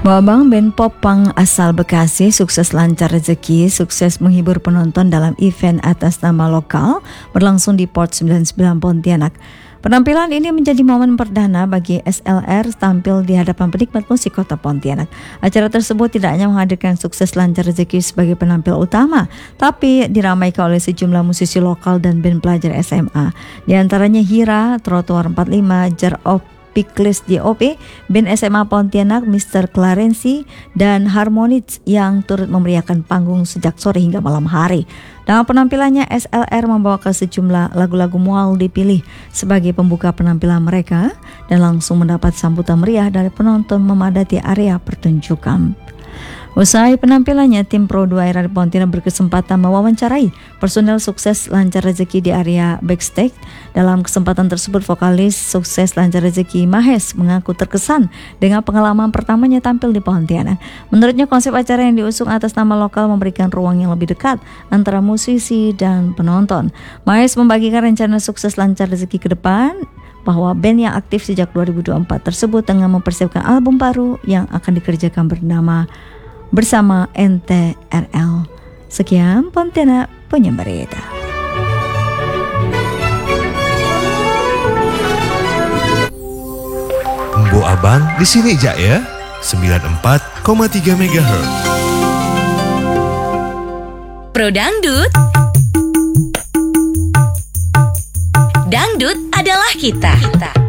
Babang band pop punk asal Bekasi sukses lancar rezeki, sukses menghibur penonton dalam event atas nama lokal berlangsung di Port 99 Pontianak. Penampilan ini menjadi momen perdana bagi SLR tampil di hadapan penikmat musik kota Pontianak. Acara tersebut tidak hanya menghadirkan sukses lancar rezeki sebagai penampil utama, tapi diramaikan oleh sejumlah musisi lokal dan band pelajar SMA. Di antaranya Hira, Trotoar 45, Jar of Piklis DOP, band SMA Pontianak, Mr. Clarency, dan Harmonits yang turut memeriahkan panggung sejak sore hingga malam hari. Dalam penampilannya, SLR membawakan sejumlah lagu-lagu mual dipilih sebagai pembuka penampilan mereka dan langsung mendapat sambutan meriah dari penonton memadati area pertunjukan. Usai penampilannya, tim Pro 2 RRI Pontianak berkesempatan mewawancarai personel sukses lancar rezeki di area backstage. Dalam kesempatan tersebut, vokalis sukses lancar rezeki Mahes mengaku terkesan dengan pengalaman pertamanya tampil di Pontianak. Menurutnya, konsep acara yang diusung atas nama lokal memberikan ruang yang lebih dekat antara musisi dan penonton. Mahes membagikan rencana sukses lancar rezeki ke depan, bahwa band yang aktif sejak 2024 tersebut tengah mempersiapkan album baru yang akan dikerjakan bersama NTRL. Sekian Pontianak punya berita. Mbok Abang di sini aja ya. 94,3 MHz. Pro Dangdut. Dangdut adalah kita.